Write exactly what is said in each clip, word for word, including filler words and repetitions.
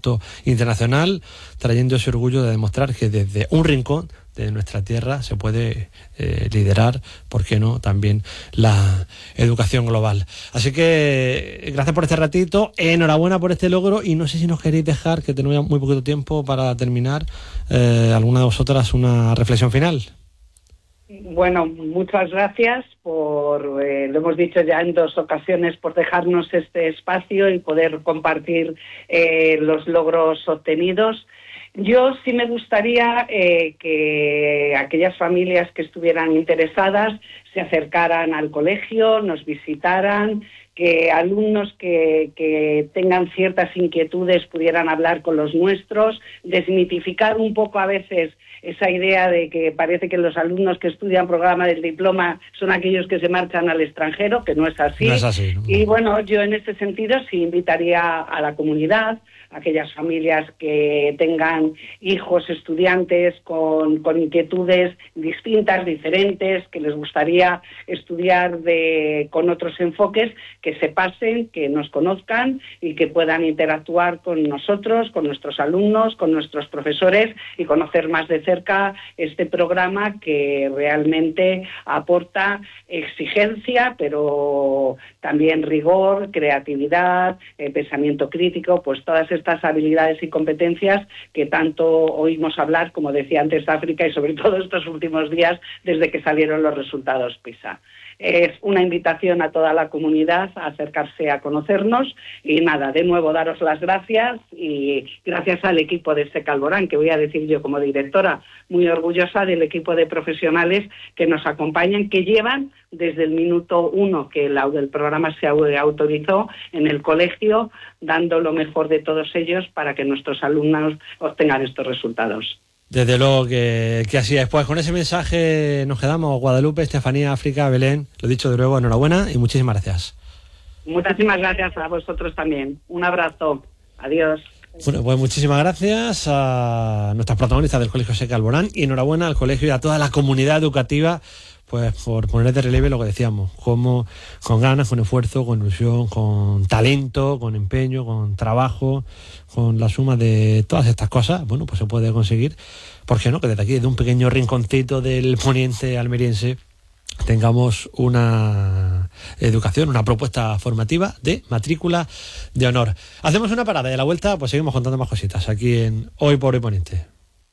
salto internacional, trayendo ese orgullo de demostrar que desde un rincón de nuestra tierra se puede eh, liderar, ¿por qué no?, también la educación global. Así que gracias por este ratito, enhorabuena por este logro, y no sé si nos queréis dejar, que tenemos muy poquito tiempo para terminar, eh, alguna de vosotras una reflexión final. Bueno, muchas gracias por, eh, lo hemos dicho ya en dos ocasiones, por dejarnos este espacio y poder compartir eh, los logros obtenidos. Yo sí me gustaría eh, que aquellas familias que estuvieran interesadas se acercaran al colegio, nos visitaran, que alumnos que, que tengan ciertas inquietudes pudieran hablar con los nuestros, desmitificar un poco a veces esa idea de que parece que los alumnos que estudian programa del diploma son aquellos que se marchan al extranjero, que no es así. No es así, ¿no? Y bueno, yo en este sentido sí invitaría a la comunidad, a aquellas familias que tengan hijos estudiantes con, con inquietudes distintas, diferentes, que les gustaría estudiar de, con otros enfoques, que se pasen, que nos conozcan y que puedan interactuar con nosotros, con nuestros alumnos, con nuestros profesores y conocer más de cerca este programa que realmente aporta exigencia, pero también rigor, creatividad, eh, pensamiento crítico, pues todas estas habilidades y competencias que tanto oímos hablar, como decía antes, África, y sobre todo estos últimos días desde que salieron los resultados PISA. Es una invitación a toda la comunidad a acercarse a conocernos y nada, de nuevo daros las gracias y gracias al equipo de SEC Alborán, que voy a decir yo como directora, muy orgullosa del equipo de profesionales que nos acompañan, que llevan desde el minuto uno que el, el programa se autorizó en el colegio, dando lo mejor de todos ellos para que nuestros alumnos obtengan estos resultados. Desde luego que, que así es. Pues con ese mensaje nos quedamos. Guadalupe, Estefanía, África, Belén, lo dicho de nuevo, enhorabuena y muchísimas gracias. Muchísimas gracias a vosotros también. Un abrazo. Adiós. Bueno, pues muchísimas gracias a nuestras protagonistas del Colegio SEC Alborán y enhorabuena al colegio y a toda la comunidad educativa, pues por poner de relieve lo que decíamos, como con ganas, con esfuerzo, con ilusión, con talento, con empeño, con trabajo, con la suma de todas estas cosas, bueno, pues se puede conseguir, ¿por qué no?, que desde aquí, desde un pequeño rinconcito del poniente almeriense, tengamos una educación, una propuesta formativa de matrícula de honor. Hacemos una parada y a la vuelta pues seguimos contando más cositas aquí en Hoy por Hoy Poniente.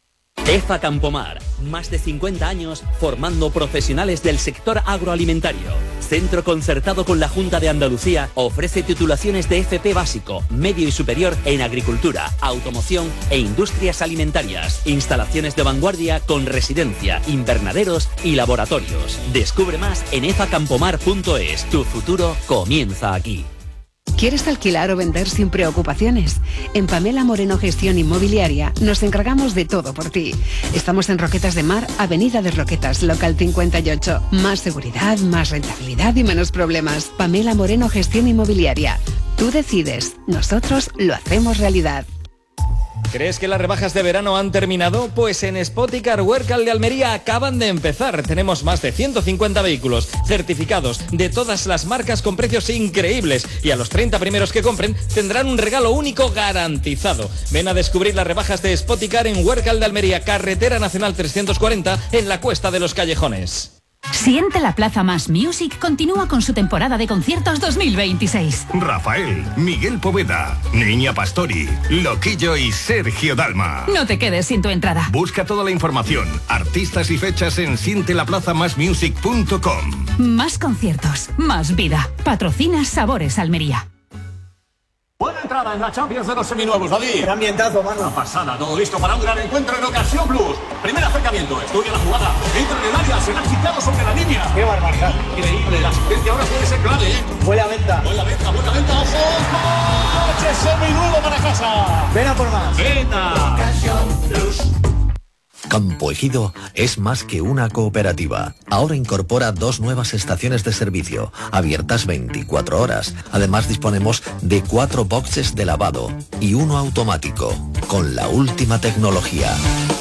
EFA Campomar, más de cincuenta años formando profesionales del sector agroalimentario. Centro concertado con la Junta de Andalucía, ofrece titulaciones de F P básico, medio y superior en agricultura, automoción e industrias alimentarias. Instalaciones de vanguardia con residencia, invernaderos y laboratorios. Descubre más en efa campomar punto es. Tu futuro comienza aquí. ¿Quieres alquilar o vender sin preocupaciones? En Pamela Moreno Gestión Inmobiliaria nos encargamos de todo por ti. Estamos en Roquetas de Mar, Avenida de Roquetas, local cincuenta y ocho. Más seguridad, más rentabilidad y menos problemas. Pamela Moreno Gestión Inmobiliaria. Tú decides, nosotros lo hacemos realidad. ¿Crees que las rebajas de verano han terminado? Pues en Spoticar Huércal de Almería acaban de empezar. Tenemos más de ciento cincuenta vehículos certificados de todas las marcas con precios increíbles y a los treinta primeros que compren tendrán un regalo único garantizado. Ven a descubrir las rebajas de Spoticar en Huércal de Almería, Carretera Nacional trescientos cuarenta, en la Cuesta de los Callejones. Siente la Plaza Más Music continúa con su temporada de conciertos dos mil veintiséis. Rafael, Miguel Poveda, Niña Pastori, Loquillo y Sergio Dalma. No te quedes sin tu entrada. Busca toda la información, artistas y fechas en siente la plaza más music punto com. Más conciertos, más vida. Patrocina Sabores Almería. Buena entrada en la Champions de los seminuevos, David. Qué ambientazo, mano. Una pasada, todo listo para un gran encuentro en Ocasión Plus. Primer acercamiento, estudia la jugada, entra en el área, será quitado sobre la línea. Qué barbaridad. Increíble, la asistencia ahora puede ser clave, ¿eh? Buena venta. Buena venta, buena venta, ojo. Coche seminuevo para casa. Ven a por más. Venta. Ocasión Plus. Campo Ejido es más que una cooperativa. Ahora incorpora dos nuevas estaciones de servicio, abiertas veinticuatro horas. Además disponemos de cuatro boxes de lavado y uno automático, con la última tecnología.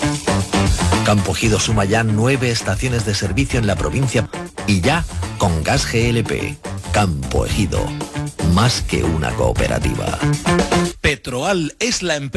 Campo Ejido suma ya nueve estaciones de servicio en la provincia y ya con gas G L P. Campo Ejido, más que una cooperativa. Petroal es la empresa